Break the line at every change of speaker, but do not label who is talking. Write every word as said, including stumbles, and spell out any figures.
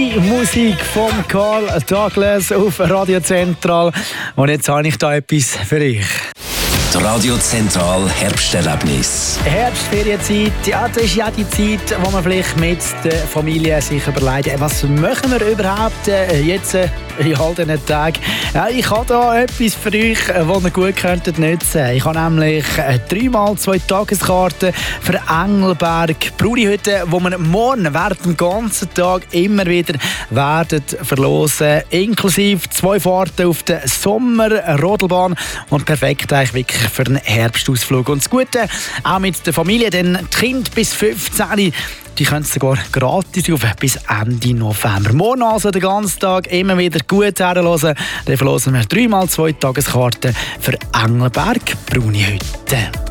Musik von Carl Douglas auf Radio Zentral. Und jetzt habe ich da etwas für euch.
Die Radio Zentral Herbsterlebnis.
Herbstferienzeit, ja, das ist ja die Zeit, wo man vielleicht mit der Familie sich überlegt, was machen wir überhaupt äh, jetzt äh, in all diesen Tagen. Ja, ich habe da etwas für euch, das ihr gut könntet nutzen. Ich habe nämlich äh, dreimal zwei Tageskarten für Engelberg Brunihütte, wo wir morgen während dem ganzen Tag immer wieder werden verlosen, inklusive zwei Fahrten auf der Sommerrodelbahn und perfekt eigentlich wirklich für einen Herbstausflug. Und das Gute, auch mit der Familie, denn die Kinder bis fünfzehn, die können sogar gratis auf bis Ende November. Morgen also den ganzen Tag immer wieder gut herhören. Dann verlosen wir dreimal zwei Tageskarten für Engelberg Brunihütte.